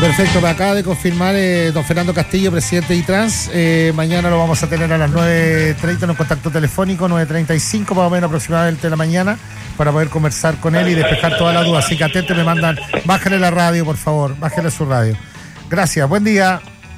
Perfecto, me acaba de confirmar don Fernando Castillo, presidente de ITRANS. Mañana lo vamos a tener a las 9:30 en un contacto telefónico, 9:35 más o menos aproximadamente de la mañana, para poder conversar con él y despejar todas las dudas. Así que atente, me mandan, bájale la radio, por favor, bájale su radio. Gracias, buen día.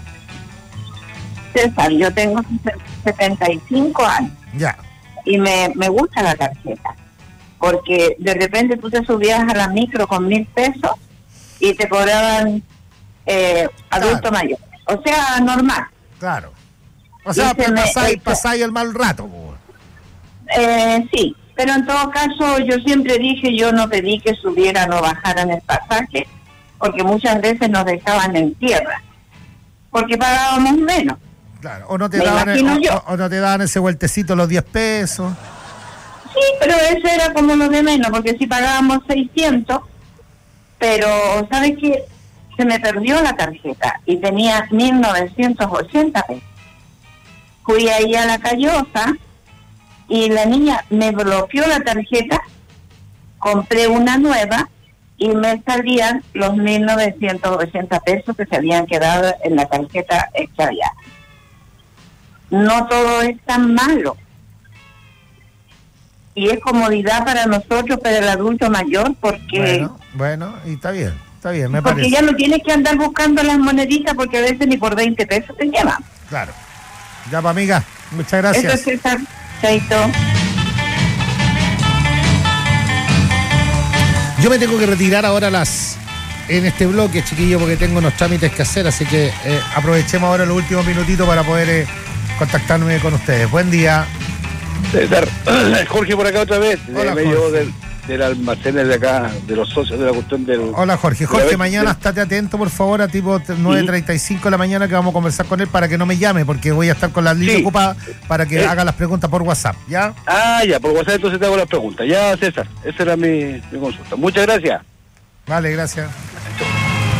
César, yo tengo 75 años. Ya. Y me gusta la tarjeta, porque de repente tú te subías a la micro con 1.000 pesos y te cobraban adulto mayor, o sea, normal. Claro. O sea, pasáis el mal rato. Sí, pero en todo caso yo siempre dije, yo no pedí que subieran o bajaran el pasaje, porque muchas veces nos dejaban en tierra, porque pagábamos menos. Claro, o no te daban ese vueltecito, los 10 pesos. Sí, pero eso era como lo de menos, porque si pagábamos 600, pero ¿sabes qué? Se me perdió la tarjeta y tenía 1.980 pesos. Fui ahí a la Callosa y la niña me bloqueó la tarjeta, compré una nueva y me salían los 1.980 pesos que se habían quedado en la tarjeta extraviada. No todo es tan malo. Y es comodidad para nosotros, para el adulto mayor, porque... Bueno, y está bien, me parece. Porque ya no tienes que andar buscando las moneditas, porque a veces ni por 20 pesos te llevan. Claro. Ya, pa, amiga, muchas gracias. Eso es César. Chaito. Yo me tengo que retirar ahora en este bloque, chiquillo, porque tengo unos trámites que hacer, así que aprovechemos ahora los últimos minutitos para poder contactarme con ustedes. Buen día. César, Jorge por acá otra vez. Hola, me llevo del almacén de acá, de los socios de la cuestión del... Hola, Jorge. Mañana estate atento, por favor, a tipo 9:35 de la mañana, que vamos a conversar con él para que no me llame, porque voy a estar con las líneas ocupadas para que haga las preguntas por WhatsApp, ¿ya? Ya, por WhatsApp entonces te hago las preguntas. Ya, César, esa era mi consulta. Muchas gracias. Vale, gracias.